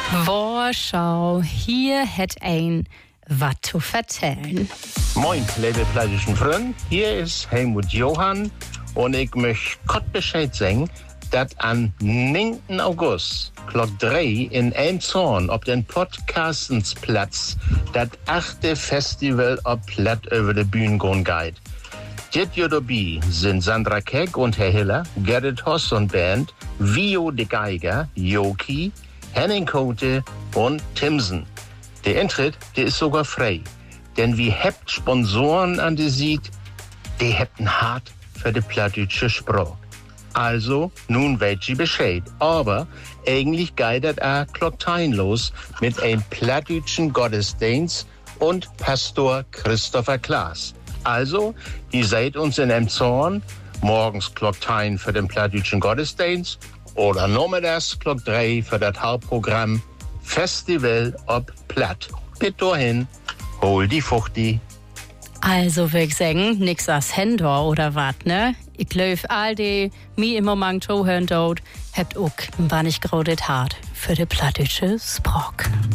Warschau, hier hat ein was zu vertellen. Moin, liebe plattischen Freunde, hier ist Helmut Johann und ich möchte kurz Bescheid sagen, dass am 9. August, Klock 3 in Elmshorn auf den Podcastensplatz das 8. Festival auf Platt über die Bühne gehen geht. Dit Jahr dabei sind Sandra Keck und Herr Hiller, Gerrit Hoss und Band, Vio de Geiger, Joki, Henning Kote und Timsen. Der Eintritt, der ist sogar frei. Denn wir habt Sponsoren an der Sieg, die hätten hart für die plattdeutsche Sprache. Also, nun weet ihr Bescheid. Aber eigentlich geht das auch Klocktein los mit einem plattdeutschen Gottesdienst und Pastor Christopher Klaas. Also, ihr seid uns in Elmshorn, morgens Klocktein für den plattdeutschen Gottesdienst oder nachmittags Klock 3 für das Hauptprogramm Festival ob Platt. Bitte dahin, hol die Fuchti. Also, will ich sagen, nix als Händler oder wat, ne? Ich glaub, all die mir immer mang zuhören dort, habt auch ein wenig grodet hart für die plattdeutsche Sprache.